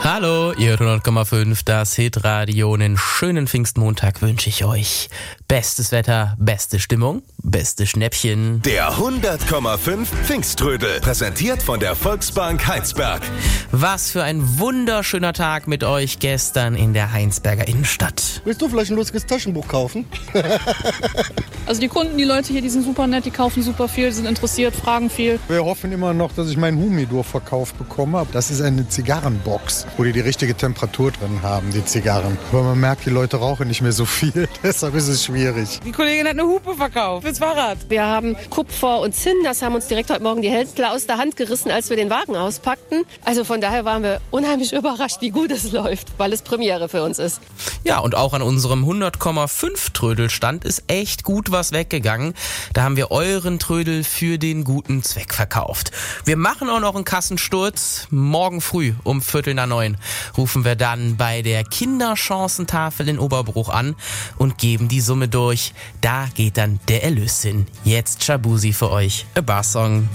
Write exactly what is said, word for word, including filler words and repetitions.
Hallo, ihr hundert Komma fünf, das Hitradio. Einen schönen Pfingstmontag wünsche ich euch. Bestes Wetter, beste Stimmung, beste Schnäppchen. Der hundert Komma fünf Pfingsttrödel, präsentiert von der Volksbank Heinsberg. Was für ein wunderschöner Tag mit euch gestern in der Heinsberger Innenstadt. Willst du vielleicht ein lustiges Taschenbuch kaufen? Also die Kunden, die Leute hier, die sind super nett, die kaufen super viel, sind interessiert, fragen viel. Wir hoffen immer noch, dass ich meinen Humidor verkauft bekomme. Das ist eine Zigarrenbox, wo die die richtige Temperatur drin haben, die Zigarren. Aber man merkt, die Leute rauchen nicht mehr so viel, deshalb ist es schwierig. Die Kollegin hat eine Hupe verkauft fürs Fahrrad. Wir haben Kupfer und Zinn, das haben uns direkt heute Morgen die Hälfte aus der Hand gerissen, als wir den Wagen auspackten. Also von daher waren wir unheimlich überrascht, wie gut es läuft, weil es Premiere für uns ist. Ja, und auch an unserem hundert Komma fünf Trödelstand ist echt gut was weggegangen. Da haben wir euren Trödel für den guten Zweck verkauft. Wir machen auch noch einen Kassensturz. Morgen früh um Viertel nach neun rufen wir dann bei der Kinderchancentafel in Oberbruch an und geben die Summe durch. Da geht dann der Erlös hin. Jetzt Shabuzi für euch, A Bar Song.